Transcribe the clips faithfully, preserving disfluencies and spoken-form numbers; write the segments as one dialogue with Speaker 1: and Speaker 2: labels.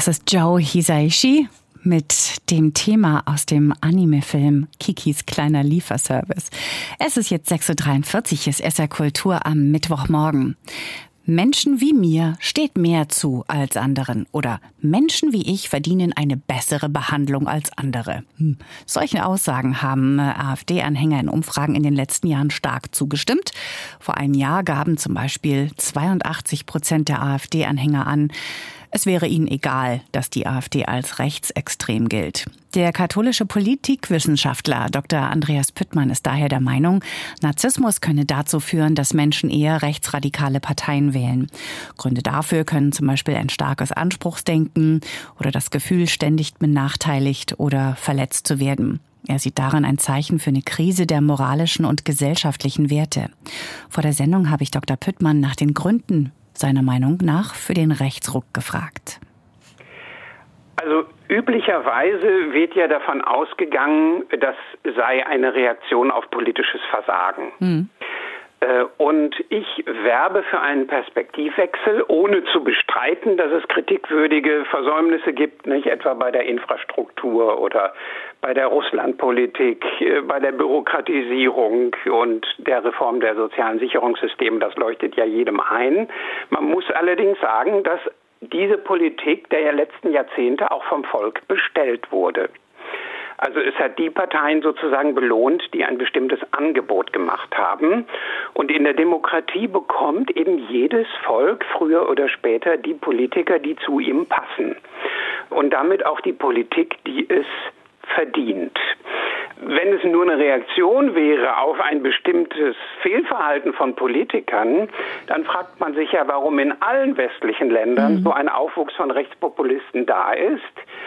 Speaker 1: Das ist Joe Hisaishi mit dem Thema aus dem Anime-Film Kikis kleiner Lieferservice. Es ist jetzt sechs Uhr dreiundvierzig, hier ist S R Kultur am Mittwochmorgen. Menschen wie mir steht mehr zu als anderen oder Menschen wie ich verdienen eine bessere Behandlung als andere. Hm. Solchen Aussagen haben AfD-Anhänger in Umfragen in den letzten Jahren stark zugestimmt. Vor einem Jahr gaben zum Beispiel zweiundachtzig Prozent der AfD-Anhänger an, es wäre ihnen egal, dass die AfD als rechtsextrem gilt. Der katholische Politikwissenschaftler Doktor Andreas Püttmann ist daher der Meinung, Narzissmus könne dazu führen, dass Menschen eher rechtsradikale Parteien wählen. Gründe dafür können zum Beispiel ein starkes Anspruchsdenken oder das Gefühl, ständig benachteiligt oder verletzt zu werden. Er sieht darin ein Zeichen für eine Krise der moralischen und gesellschaftlichen Werte. Vor der Sendung habe ich Doktor Püttmann nach den Gründen seiner Meinung nach für den Rechtsruck gefragt.
Speaker 2: Also üblicherweise wird ja davon ausgegangen, das sei eine Reaktion auf politisches Versagen. Mhm. Und ich werbe für einen Perspektivwechsel, ohne zu bestreiten, dass es kritikwürdige Versäumnisse gibt, nicht etwa bei der Infrastruktur oder bei der Russlandpolitik, bei der Bürokratisierung und der Reform der sozialen Sicherungssysteme. Das leuchtet ja jedem ein. Man muss allerdings sagen, dass diese Politik der letzten Jahrzehnte auch vom Volk bestellt wurde. Also es hat die Parteien sozusagen belohnt, die ein bestimmtes Angebot gemacht haben. Und in der Demokratie bekommt eben jedes Volk früher oder später die Politiker, die zu ihm passen. Und damit auch die Politik, die es verdient. Wenn es nur eine Reaktion wäre auf ein bestimmtes Fehlverhalten von Politikern, dann fragt man sich ja, warum in allen westlichen Ländern mhm. so ein Aufwuchs von Rechtspopulisten da ist.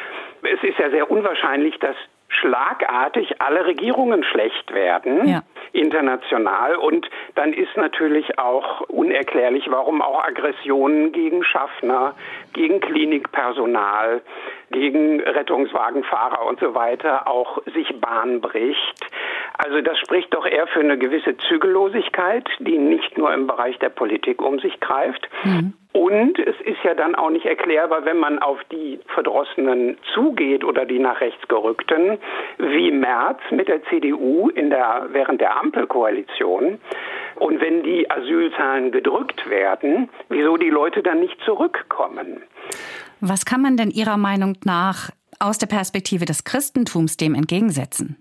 Speaker 2: Es ist ja sehr unwahrscheinlich, dass schlagartig alle Regierungen schlecht werden, ja. international. Und dann ist natürlich auch unerklärlich, warum auch Aggressionen gegen Schaffner, gegen Klinikpersonal, gegen Rettungswagenfahrer und so weiter auch sich Bahn bricht. Also das spricht doch eher für eine gewisse Zügellosigkeit, die nicht nur im Bereich der Politik um sich greift. Mhm. Und es ist ja dann auch nicht erklärbar, wenn man auf die Verdrossenen zugeht oder die nach rechts gerückten, wie Merz mit der C D U in der, während der Ampelkoalition. Und wenn die Asylzahlen gedrückt werden, wieso die Leute dann nicht zurückkommen?
Speaker 1: Was kann man denn Ihrer Meinung nach aus der Perspektive des Christentums dem entgegensetzen?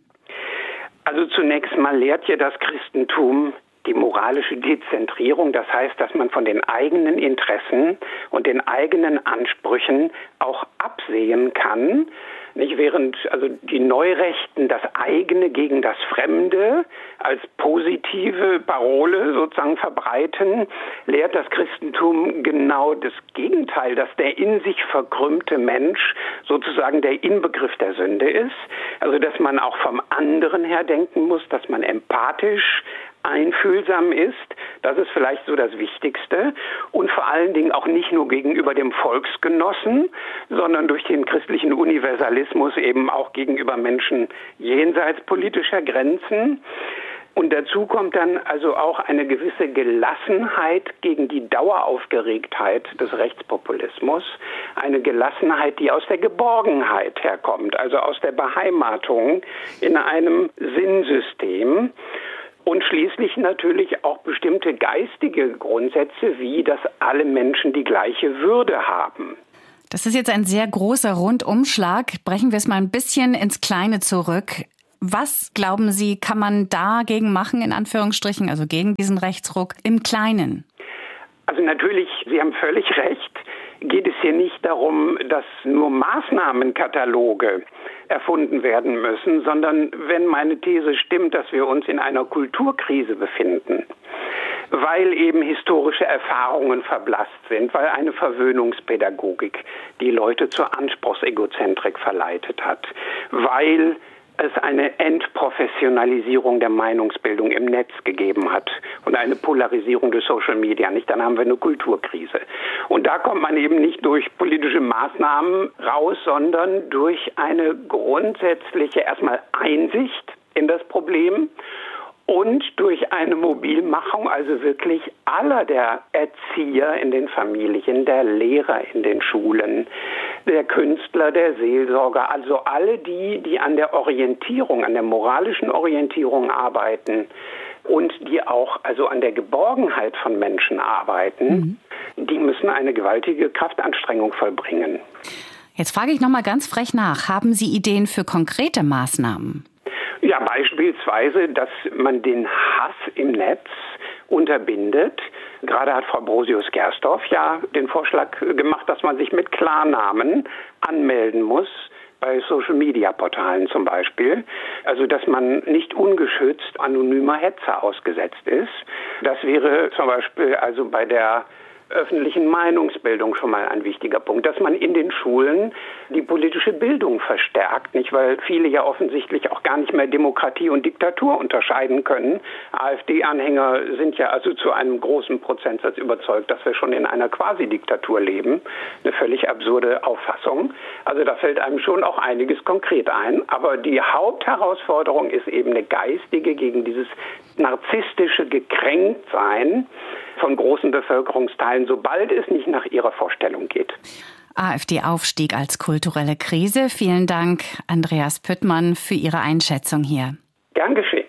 Speaker 2: Also zunächst mal lehrt ja das Christentum die moralische Dezentrierung, das heißt, dass man von den eigenen Interessen und den eigenen Ansprüchen auch absehen kann, nicht während also die Neurechten das eigene gegen das Fremde als positive Parole sozusagen verbreiten, lehrt das Christentum genau das Gegenteil, dass der in sich verkrümmte Mensch sozusagen der Inbegriff der Sünde ist. Also dass man auch vom anderen her denken muss, dass man empathisch einfühlsam ist, das ist vielleicht so das Wichtigste und vor allen Dingen auch nicht nur gegenüber dem Volksgenossen, sondern durch den christlichen Universalismus eben auch gegenüber Menschen jenseits politischer Grenzen. Und dazu kommt dann also auch eine gewisse Gelassenheit gegen die Daueraufgeregtheit des Rechtspopulismus. Eine Gelassenheit, die aus der Geborgenheit herkommt, also aus der Beheimatung in einem Sinnsystem. Und schließlich natürlich auch bestimmte geistige Grundsätze, wie dass alle Menschen die gleiche Würde haben.
Speaker 1: Das ist jetzt ein sehr großer Rundumschlag. Brechen wir es mal ein bisschen ins Kleine zurück. Was, glauben Sie, kann man dagegen machen, in Anführungsstrichen, also gegen diesen Rechtsruck, im Kleinen?
Speaker 2: Also natürlich, Sie haben völlig recht, geht es hier nicht darum, dass nur Maßnahmenkataloge erfunden werden müssen, sondern wenn meine These stimmt, dass wir uns in einer Kulturkrise befinden, weil eben historische Erfahrungen verblasst sind, weil eine Verwöhnungspädagogik die Leute zur Anspruchsegozentrik verleitet hat, weil es eine Entprofessionalisierung der Meinungsbildung im Netz gegeben hat und eine Polarisierung des Social Media, nicht? Dann haben wir eine Kulturkrise. Und da kommt man eben nicht durch politische Maßnahmen raus, sondern durch eine grundsätzliche erstmal Einsicht in das Problem und durch eine Mobilmachung, also wirklich aller der Erzieher in den Familien, der Lehrer in den Schulen, der Künstler, der Seelsorger, also alle die, die an der Orientierung, an der moralischen Orientierung arbeiten und die auch also an der Geborgenheit von Menschen arbeiten, mhm. die müssen eine gewaltige Kraftanstrengung vollbringen.
Speaker 1: Jetzt frage ich noch mal ganz frech nach. Haben Sie Ideen für konkrete Maßnahmen?
Speaker 2: Ja, beispielsweise, dass man den Hass im Netz unterbindet. Gerade hat Frau Brosius-Gersdorf ja den Vorschlag gemacht, dass man sich mit Klarnamen anmelden muss, bei Social-Media-Portalen zum Beispiel. Also, dass man nicht ungeschützt anonymer Hetze ausgesetzt ist. Das wäre zum Beispiel also bei der öffentlichen Meinungsbildung schon mal ein wichtiger Punkt, dass man in den Schulen die politische Bildung verstärkt, nicht, weil viele ja offensichtlich auch gar nicht mehr Demokratie und Diktatur unterscheiden können. AfD-Anhänger sind ja also zu einem großen Prozentsatz überzeugt, dass wir schon in einer Quasi-Diktatur leben. Eine völlig absurde Auffassung. Also da fällt einem schon auch einiges konkret ein. Aber die Hauptherausforderung ist eben eine geistige gegen dieses narzisstische Gekränktsein von großen Bevölkerungsteilen, sobald es nicht nach ihrer Vorstellung geht.
Speaker 1: AfD-Aufstieg als kulturelle Krise. Vielen Dank, Andreas Püttmann, für Ihre Einschätzung hier.
Speaker 2: Gern geschehen.